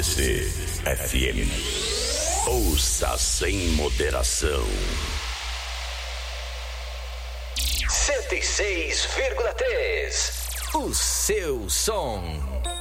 CC FM. Ouça sem moderação. 106,3. O seu som.